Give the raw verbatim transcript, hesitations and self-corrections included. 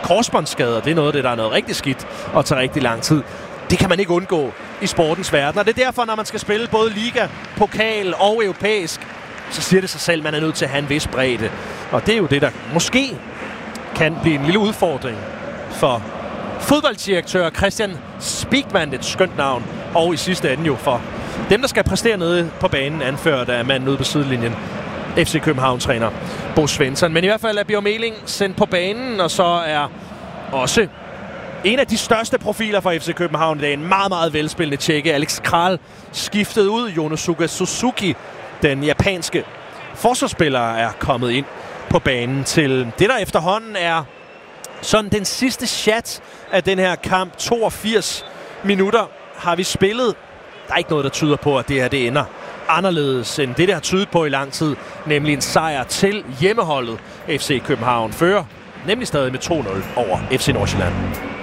korsbåndsskader. Det er noget af det, der er noget rigtig skidt og tager rigtig lang tid. Det kan man ikke undgå i sportens verden. Og det er derfor, når man skal spille både liga, pokal og europæisk, så siger det sig selv, at man er nødt til at have en vis bredde. Og det er jo det, der måske kan blive en lille udfordring for fodbolddirektør Christian Spigman, et skønt navn, og i sidste ende jo for dem, der skal præstere nede på banen, anført af manden ude på sidelinjen, F C København-træner Bo Svensson. Men i hvert fald er Bjørn Meling sendt på banen, og så er også en af de største profiler for F C København i dag, en meget, meget velspillende tjekke, Alex Kral, skiftet ud. Yonosuke Suzuki, den japanske forsvarsspiller, er kommet ind på banen til det, der efterhånden er sådan den sidste chat af den her kamp. toogfirs minutter har vi spillet. Der er ikke noget, der tyder på, at det her det ender anderledes end det, der har tydet på i lang tid, nemlig en sejr til hjemmeholdet. F C København fører nemlig stadig med to nul over F C Nordsjælland.